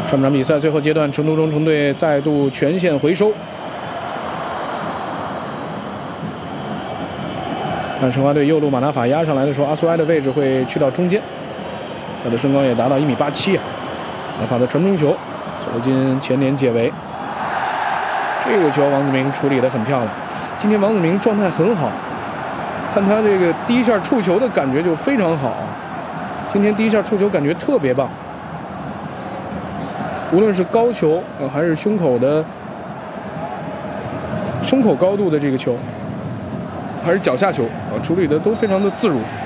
上半场比赛最后阶段，成都中城队再度全线回收。看申花队右路马纳法压上来的时候，阿苏埃的位置会去到中间，他的身高也达到1.87米啊。马纳法的传中球走进前点解围，这个球王子铭处理得很漂亮。今天王子铭状态很好，看他这个第一下触球的感觉就非常好啊。今天第一下触球感觉特别棒。无论是高球还是胸口高度的这个球，还是脚下球处理的都非常的自如。